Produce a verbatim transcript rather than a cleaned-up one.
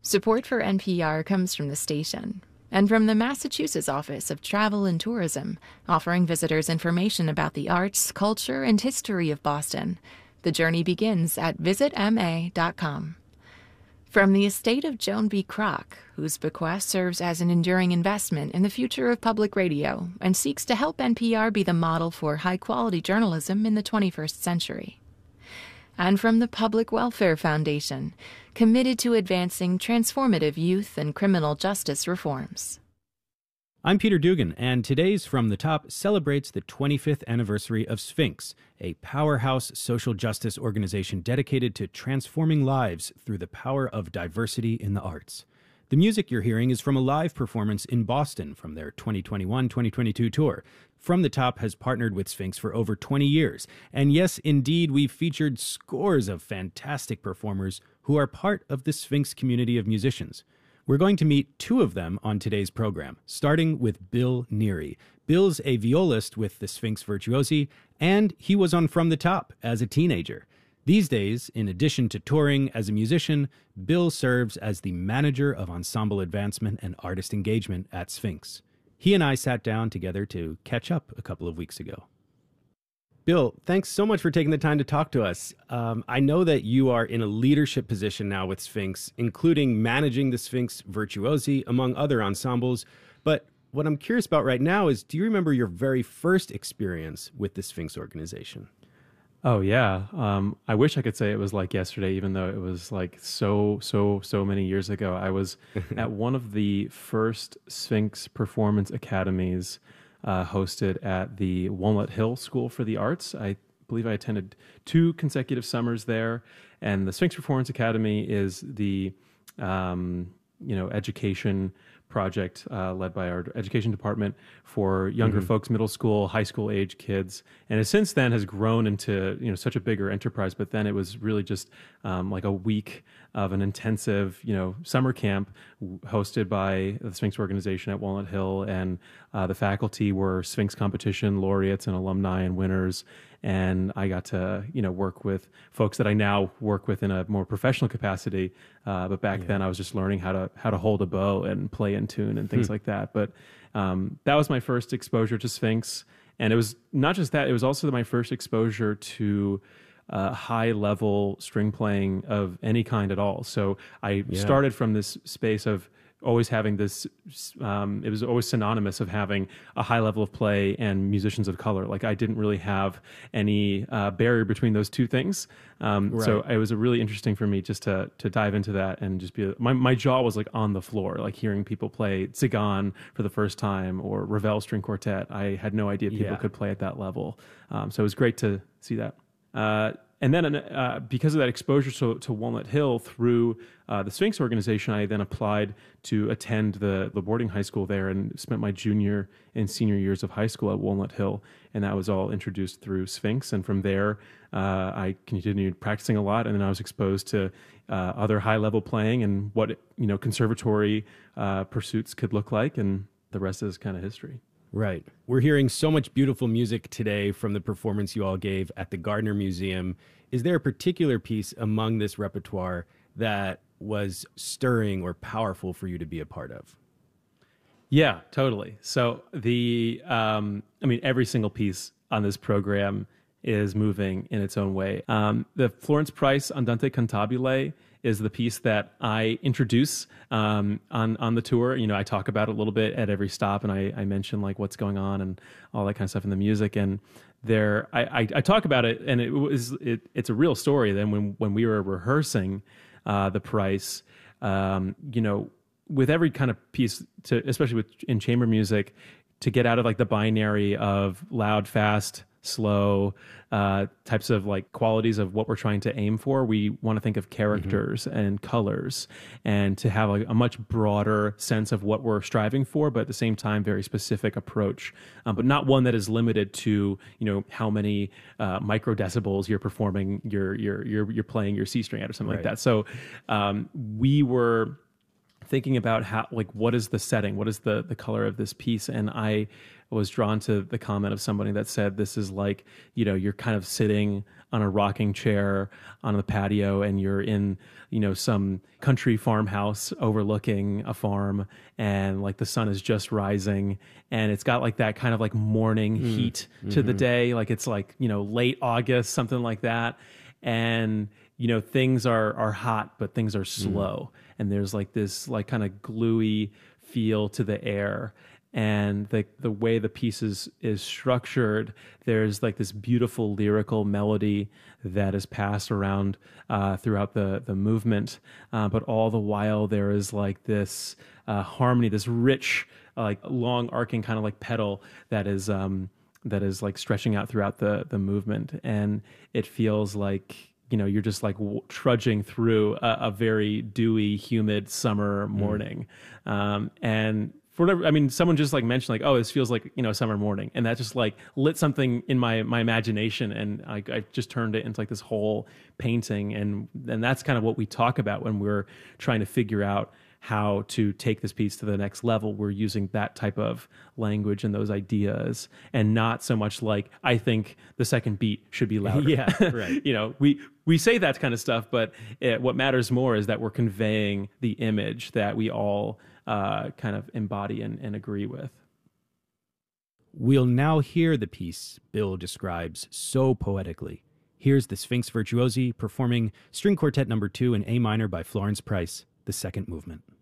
Support for N P R comes from the station and from the Massachusetts Office of Travel and Tourism, offering visitors information about the arts, culture, and history of Boston. The journey begins at visit m a dot com. From the estate of Joan B. Kroc, whose bequest serves as an enduring investment in the future of public radio and seeks to help N P R be the model for high-quality journalism in the twenty-first century. And from the Public Welfare Foundation, committed to advancing transformative youth and criminal justice reforms. I'm Peter Dugan, and today's From the Top celebrates the twenty-fifth anniversary of Sphinx, a powerhouse social justice organization dedicated to transforming lives through the power of diversity in the arts. The music you're hearing is from a live performance in Boston from their twenty twenty-one twenty twenty-two tour. From the Top has partnered with Sphinx for over twenty years, and yes, indeed, we've featured scores of fantastic performers who are part of the Sphinx community of musicians. We're going to meet two of them on today's program, starting with Bill Neary. Bill's a violist with the Sphinx Virtuosi, and he was on From the Top as a teenager. These days, in addition to touring as a musician, Bill serves as the manager of ensemble advancement and artist engagement at Sphinx. He and I sat down together to catch up a couple of weeks ago. Bill, thanks so much for taking the time to talk to us. Um, I know that you are in a leadership position now with Sphinx, including managing the Sphinx Virtuosi, among other ensembles. But what I'm curious about right now is, do you remember your very first experience with the Sphinx organization? Oh, yeah. Um, I wish I could say it was like yesterday, even though it was like so, so, so many years ago. I was at one of the first Sphinx Performance Academies uh, hosted at the Walnut Hill School for the Arts. I believe I attended two consecutive summers there. And the Sphinx Performance Academy is the, um, you know, education project uh, led by our education department for younger mm-hmm. folks, middle school, high school age kids, and it since then has grown into you know such a bigger enterprise. But then it was really just um, like a week of an intensive you know summer camp hosted by the Sphinx organization at Walnut Hill, and uh, the faculty were Sphinx competition laureates and alumni and winners. And I got to, you know, work with folks that I now work with in a more professional capacity. Uh, but back yeah. then, I was just learning how to how to hold a bow and play in tune and things hmm. like that. But um, that was my first exposure to Sphinx, and it was not just that; it was also my first exposure to uh, high level string playing of any kind at all. So I yeah. started from this space of always having this, um, it was always synonymous of having a high level of play and musicians of color. Like I didn't really have any uh, barrier between those two things. Um, right. So it was really interesting for me just to to dive into that and just be, my, my jaw was like on the floor, like hearing people play Tzigan for the first time or Ravel String Quartet. I had no idea people yeah. could play at that level. Um, so it was great to see that. Uh, And then uh, because of that exposure to, to Walnut Hill through uh, the Sphinx organization, I then applied to attend the, the boarding high school there and spent my junior and senior years of high school at Walnut Hill. And that was all introduced through Sphinx. And from there, uh, I continued practicing a lot. And then I was exposed to uh, other high-level playing and what you know conservatory uh, pursuits could look like. And the rest is kind of history. Right. We're hearing so much beautiful music today from the performance you all gave at the Gardner Museum. Is there a particular piece among this repertoire that was stirring or powerful for you to be a part of? Yeah, totally. So the, um, I mean, every single piece on this program is moving in its own way. Um, the Florence Price Andante Cantabile is the piece that I introduce um, on on the tour. You know, I talk about it a little bit at every stop, and I, I mention like what's going on and all that kind of stuff in the music. And there, I, I, I talk about it, and it was it, it's a real story. Then when when we were rehearsing uh, the Price, um, you know, with every kind of piece, to especially with in chamber music, to get out of like the binary of loud, fast, slow uh, types of like qualities of what we're trying to aim for. We want to think of characters mm-hmm. and colors, and to have like a much broader sense of what we're striving for, but at the same time, very specific approach, um, but not one that is limited to, you know, how many uh, micro decibels you're performing, you're, you're, you're, you're playing your C string at or something right. like that. So um, we were thinking about how, like, what is the setting? What is the, the color of this piece? And I was drawn to the comment of somebody that said this is like, you know, you're kind of sitting on a rocking chair on the patio and you're in, you know, some country farmhouse overlooking a farm, and like the sun is just rising, and it's got like that kind of like morning mm. heat to mm-hmm. the day. Like it's like, you know, late August, something like that. And, you know, things are, are hot, but things are slow. Mm. And there's like this like kind of gluey feel to the air. And the the way the piece is, is structured, there's like this beautiful lyrical melody that is passed around uh, throughout the the movement, uh, but all the while there is like this uh, harmony, this rich, uh, like long arcing kind of like pedal that is um, that is like stretching out throughout the the movement, and it feels like, you know, you're just like w- trudging through a, a very dewy, humid summer morning, mm. um, and. For whatever, I mean, someone just like mentioned like, oh, this feels like, you know, a summer morning. And that just like lit something in my, my imagination. And I, I just turned it into like this whole painting. And, and that's kind of what we talk about when we're trying to figure out how to take this piece to the next level. We're using that type of language and those ideas, and not so much like, I think the second beat should be louder. Yeah, right. You know, we, we say that kind of stuff, but it, what matters more is that we're conveying the image that we all uh, kind of embody and, and agree with. We'll now hear the piece Bill describes so poetically. Here's the Sphinx Virtuosi performing String Quartet Number Two in A minor by Florence Price, the second movement.